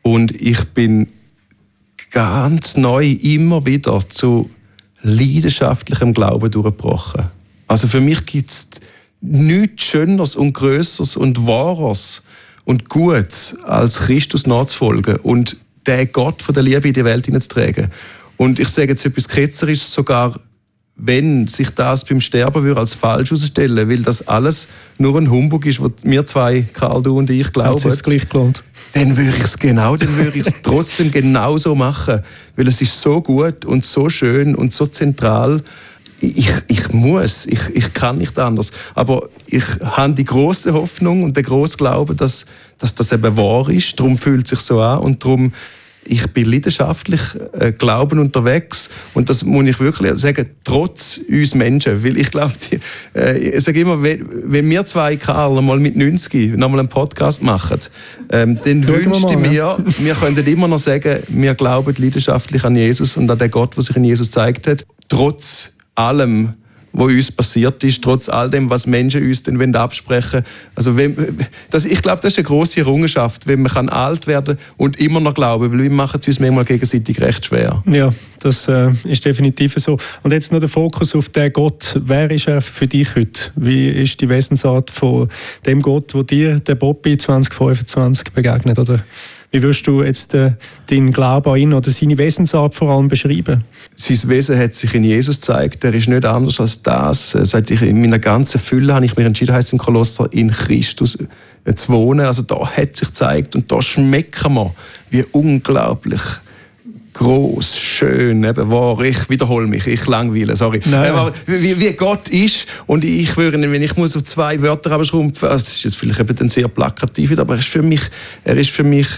Und ich bin ganz neu immer wieder zu leidenschaftlichem Glauben durchgebrochen. Also für mich gibt es nichts Schöneres und Grösseres und Wahres und Gutes, als Christus nachzufolgen und den Gott von der Liebe in die Welt hineinzutragen. Und ich sage jetzt etwas Ketzerisches, sogar wenn sich das beim Sterben würde als falsch herausstellen, weil das alles nur ein Humbug ist, was wir zwei, Karl, du und ich, glauben, dann würde ich es trotzdem genauso machen, weil es ist so gut und so schön und so zentral. Ich kann nicht anders. Aber ich habe die grosse Hoffnung und den grossen Glauben, dass das eben wahr ist. Darum fühlt es sich so an und darum ich bin leidenschaftlich Glauben unterwegs und das muss ich wirklich sagen, trotz uns Menschen, weil ich glaube, ich sage immer, wenn wir zwei, Karl, mal mit 90 nochmal einen Podcast machen, dann wünschte ich mir, wir könnten immer noch sagen, wir glauben leidenschaftlich an Jesus und an den Gott, der sich in Jesus gezeigt hat, trotz allem, was uns passiert ist, trotz all dem, was Menschen uns dann absprechen wollen. Also ich glaube, das ist eine grosse Errungenschaft, wenn man alt werden kann und immer noch glauben, weil wir machen es uns manchmal gegenseitig recht schwer. Ja, das ist definitiv so. Und jetzt noch der Fokus auf den Gott. Wer ist er für dich heute? Wie ist die Wesensart von dem Gott, wo dir der Bobby 2025 begegnet? Oder wie würdest du jetzt deinen Glauben an ihn oder seine Wesensart vor allem beschreiben? Sein Wesen hat sich in Jesus gezeigt. Er ist nicht anders als das. Seit ich in meiner ganzen Fülle habe ich mich entschieden, heisst im Kolosser, in Christus zu wohnen. Also da hat sich gezeigt und da schmecken wir, wie unglaublich gross, schön, eben wahr. Ich wiederhole mich, ich langweile, sorry. Wie Gott ist und ich würde, wenn ich muss auf 2 Wörter abschrumpfen, das ist jetzt vielleicht eben sehr plakativ, aber er ist für mich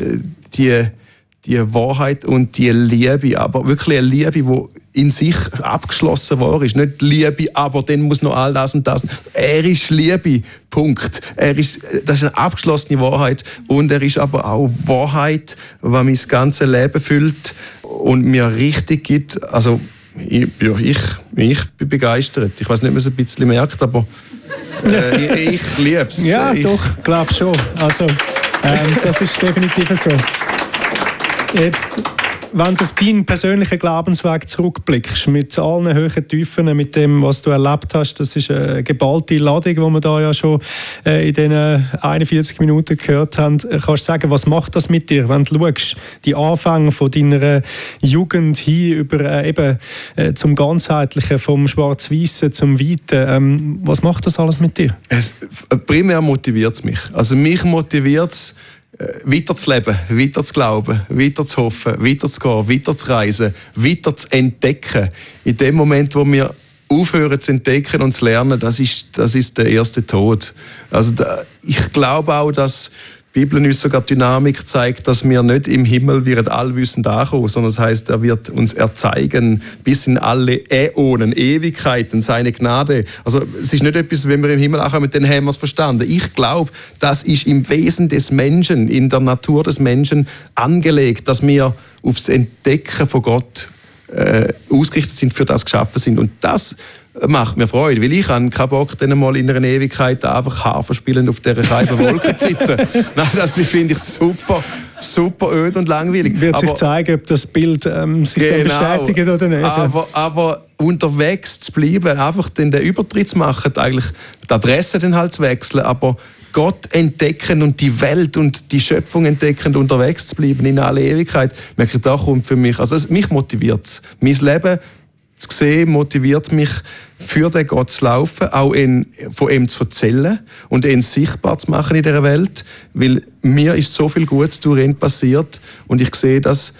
die Wahrheit und die Liebe, aber wirklich eine Liebe, die in sich abgeschlossen war, ist nicht Liebe, aber dann muss noch all das und das. Er ist Liebe, Punkt. Das ist eine abgeschlossene Wahrheit und er ist aber auch Wahrheit, die mein ganzes Leben füllt und mir richtig gibt. Also ich bin begeistert. Ich weiß nicht, ob man es ein bisschen merkt, aber ich liebe es. Ja, doch, glaube schon. Also das ist definitiv so. Jetzt, wenn du auf deinen persönlichen Glaubensweg zurückblickst, mit allen Höhen, Tiefen, mit dem, was du erlebt hast, das ist eine geballte Ladung, die wir da ja schon in diesen 41 Minuten gehört haben. Kannst du sagen, was macht das mit dir, wenn du schaust, die Anfänge von deiner Jugend hin über zum Ganzheitlichen, vom Schwarz-Weißen zum Weiten? Was macht das alles mit dir? Primär motiviert es mich. Also mich motiviert es, weiter zu leben, weiter zu glauben, weiter zu hoffen, weiter zu gehen, weiter zu reisen, weiter zu entdecken. In dem Moment, wo wir aufhören zu entdecken und zu lernen, das ist der erste Tod. Also ich glaube auch, dass die Bibel uns sogar Dynamik zeigt, dass wir nicht im Himmel allwissend ankommen, sondern das heisst, er wird uns erzeigen bis in alle Äonen, Ewigkeiten, seine Gnade. Also es ist nicht etwas, wenn wir im Himmel ankommen, dann haben wir es verstanden. Ich glaube, das ist im Wesen des Menschen, in der Natur des Menschen angelegt, dass wir aufs Entdecken von Gott ausgerichtet sind, für das geschaffen sind. Und das macht mir Freude, weil ich habe keinen Bock, dann mal in einer Ewigkeit einfach Harfe spielend auf dieser scheiben Wolke zu sitzen. Nein, das finde ich super öd und langweilig. Wird sich zeigen, ob das Bild sich bestätigt oder nicht. Aber unterwegs zu bleiben, einfach den Übertritt zu machen, eigentlich die Adresse dann halt zu wechseln, aber Gott entdecken und die Welt und die Schöpfung entdecken, unterwegs zu bleiben in alle Ewigkeit, merke ich, da kommt für mich, also mich motiviert es. Mein Leben zu sehen, motiviert mich, für den Gott zu laufen, auch von ihm zu erzählen und ihn sichtbar zu machen in dieser Welt, weil mir ist so viel Gutes durch ihn passiert und ich sehe, dass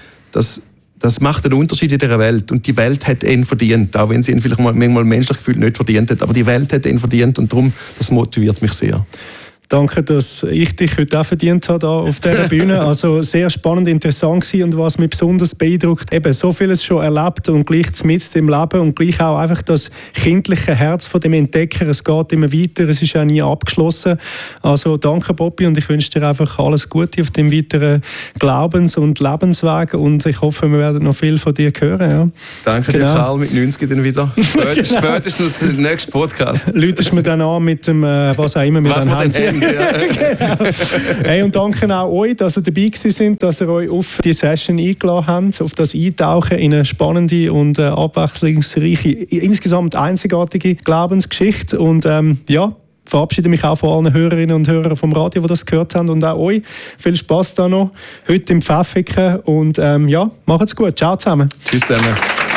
das macht einen Unterschied in dieser Welt und die Welt hat ihn verdient, auch wenn sie ihn vielleicht manchmal menschlich gefühlt nicht verdient hat, aber die Welt hat ihn verdient und darum, das motiviert mich sehr. Danke, dass ich dich heute auch verdient habe hier auf dieser Bühne. Also sehr spannend, interessant gewesen und was mich besonders beeindruckt, eben so vieles schon erlebt und gleich mitten im Leben und gleich auch einfach das kindliche Herz von dem Entdecker. Es geht immer weiter, es ist auch nie abgeschlossen. Also danke, Bobby, und ich wünsche dir einfach alles Gute auf dem weiteren Glaubens- und Lebensweg und ich hoffe, wir werden noch viel von dir hören. Ja. Danke dir, Karl, mit 90 dann wieder. Spätestens der nächste Podcast. Läutest mir dann an mit dem, was auch immer wir dann haben. Genau. Hey, und danke auch euch, dass ihr dabei gewesen sind, dass ihr euch auf die Session eingeladen habt, auf das Eintauchen in eine spannende und abwechslungsreiche, insgesamt einzigartige Glaubensgeschichte. Und verabschiede mich auch von allen Hörerinnen und Hörern vom Radio, die das gehört haben, und auch euch. Viel Spass da noch heute im Pfäffiken und macht's gut. Ciao zusammen. Tschüss zusammen.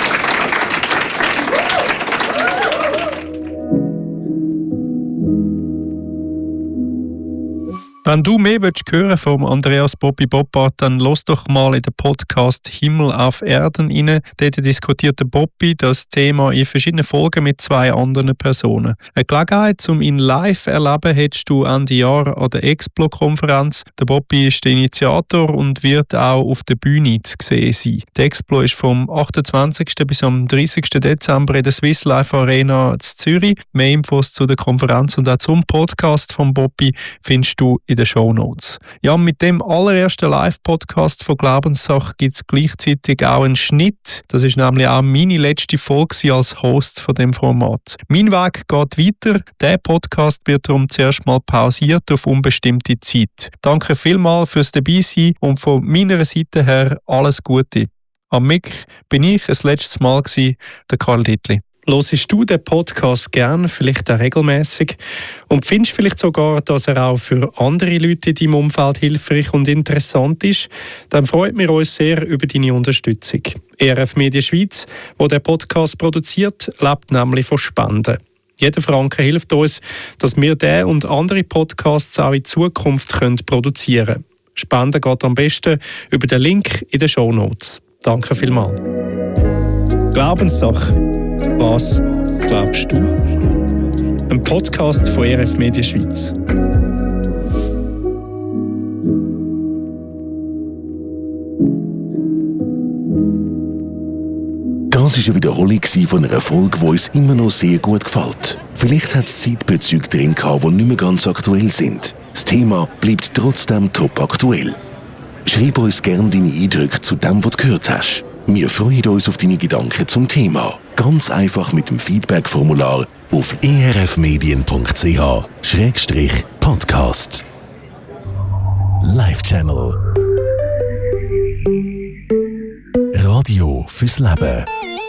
Wenn du mehr hören vom Andreas Bobby Boppard, dann los doch mal in den Podcast Himmel auf Erden rein. Dort diskutiert der Bobby das Thema in verschiedenen Folgen mit 2 anderen Personen. Eine Gelegenheit, um ihn live zu erleben, hättest du Ende Jahr an der Explo-Konferenz. Der Bobby ist der Initiator und wird auch auf der Bühne zu sehen sein. Die Explo ist vom 28. bis am 30. Dezember in der Swiss Life Arena in Zürich. Mehr Infos zu der Konferenz und auch zum Podcast von Bobby findest du in den Shownotes. Ja, mit dem allerersten Live-Podcast von Glaubenssache gibt es gleichzeitig auch einen Schnitt. Das ist nämlich auch meine letzte Folge als Host von dem Format. Mein Weg geht weiter. Der Podcast wird darum zuerst mal pausiert auf unbestimmte Zeit. Danke vielmals fürs Dabeisein und von meiner Seite her alles Gute. Am Mic bin ich das letzte Mal der Karl Dittli. Hörst du den Podcast gern, vielleicht auch regelmäßig, und findest vielleicht sogar, dass er auch für andere Leute in deinem Umfeld hilfreich und interessant ist, dann freut wir uns sehr über deine Unterstützung. ERF Media Schweiz, wo der Podcast produziert, lebt nämlich von Spenden. Jeder Franken hilft uns, dass wir diesen und andere Podcasts auch in Zukunft produzieren können. Spenden geht am besten über den Link in den Shownotes. Danke vielmals. Glaubenssache. Was glaubst du? Ein Podcast von ERF Media Schweiz. Das war eine Wiederholung von einer Folge, die uns immer noch sehr gut gefällt. Vielleicht hat es Zeitbezüge drin gehabt, die nicht mehr ganz aktuell sind. Das Thema bleibt trotzdem top aktuell. Schreib uns gerne deine Eindrücke zu dem, was du gehört hast. Wir freuen uns auf deine Gedanken zum Thema. Ganz einfach mit dem Feedback-Formular auf erfmedien.ch/podcast. Live Channel. Radio fürs Leben.